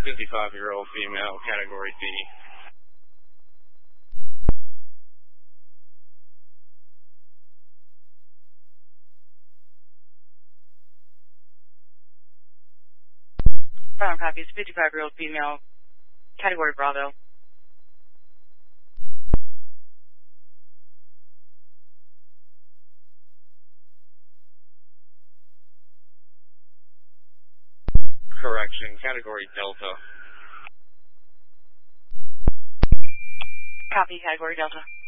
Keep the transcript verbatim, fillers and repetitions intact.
fifty-five-year-old female, category B. Final copy is fifty-five-year-old female, category Bravo. Correction, category Delta. Copy, category Delta.